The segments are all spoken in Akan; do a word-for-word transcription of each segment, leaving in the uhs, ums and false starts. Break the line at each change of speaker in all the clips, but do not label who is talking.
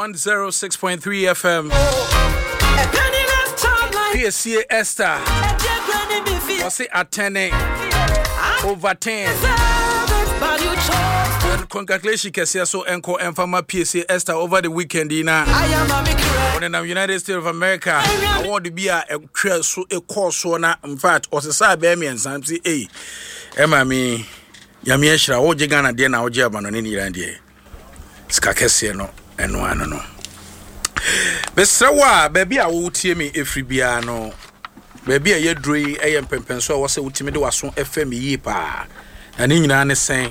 one oh six point three F M. P S C Esther. What's it at ten over ten? And congratulations, Kessia. So, Enko and Fama P S C Esther over the weekend. In the United States of America, I want to be a course so na. In fact, or the Sabemi and Samsi A. Emma me, Yamiesha, or Jagana, dear now, German on any idea. Skakessia no, and one no. Besawa, baby, I will tear me if Ribiano. Baby, a year dre, a young penso was a ultimate was on F M E pa. And in an saying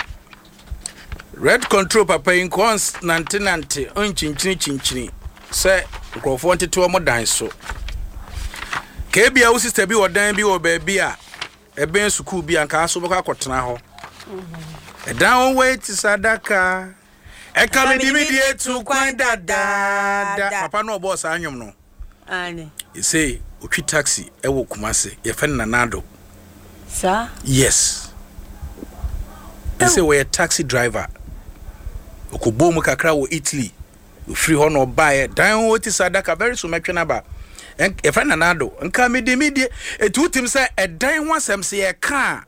Red Control Papa in cons nantinante, unchin chin chin, say, go wanted to a more dine so. K B O sister be or dime be or baby, a ben sukubi and castle cotton. A down way to Sadaka. I come immediate to quite that Papa no boss, I know. You say, Uchi taxi, I will come and say, your friend Nanado.
Sir?
Yes. You say, we're a taxi driver. Ukubo Mukakra wo Italy. You free horn or buy it. Down what is Sadaka very soon, make about. And your friend Nanado, and come immediate. It would him say, a dime once I'm say a car.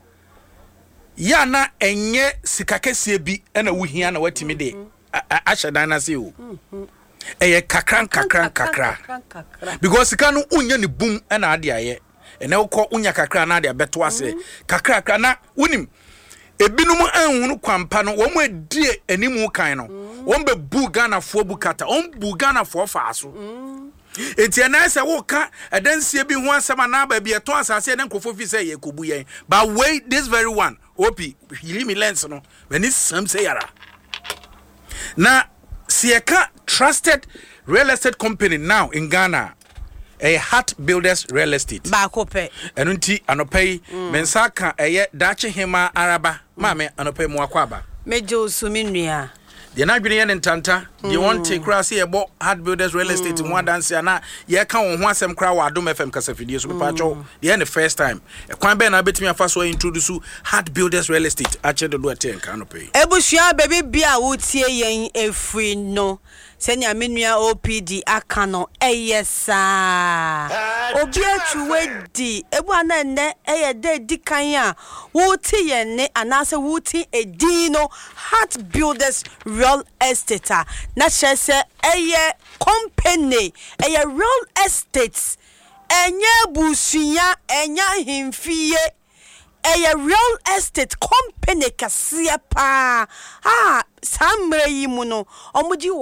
Yana enye sikakese bi ena wuhia na watimi de ashada na se o eye kakran kakran kakra because sika no unya ne bum ena ade aye ena ukọ unya kakra na ade abeto ase kakra kakra na unim ebinum anhunu kwampa no wo mo adie animu kan no wo be bu Ghana fo bukata on bu Ghana fo faaso enti na se wo ka adansie bi ho asema na ba bi eto asase na nkofo fi se ye kobu yen but wait this very one opi hili mi lens no when it's some say yara na sieka trusted real estate company now in Ghana a Heart Builders Real Estate
ba kope
enunti anopai mensaka eye dache hema araba mame anopai mu akwaba
mejo suminua
the na dwene yen ntanta the one take cross here bo Heart Builders Real Estate one dance na ye ka won ho asem kra wa Adom F M kasafidie so pa cho the end the first time e kwan be na betimi afa so introduce Heart Builders Real Estate a che do do aten kan no pay
ebusua baby bia wo tie yen efri no senya menua O P D aka no eyesa obi atwe di ebu ana ne eye de dikan a wo tie yen ne anase wo tie edi no Heart Builders Real Estate na chese eye company eye real estates enye busuya enya himfie eye real estate company kasia pa ah samre yi mu no omuji